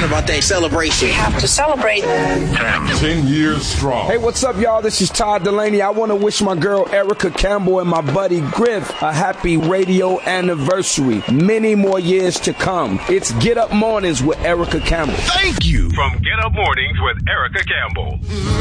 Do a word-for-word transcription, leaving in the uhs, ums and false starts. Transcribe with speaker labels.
Speaker 1: talking about that celebration.
Speaker 2: We have to celebrate.
Speaker 3: Ten. Ten years strong.
Speaker 4: Hey, what's up, y'all? This is Todd Delaney. I want to wish my girl Erica Campbell and my buddy Griff a happy radio anniversary. Many more years to come. It's Get Up Mornings with Erica Campbell.
Speaker 3: Thank you. From Get Up Mornings with Erica Campbell.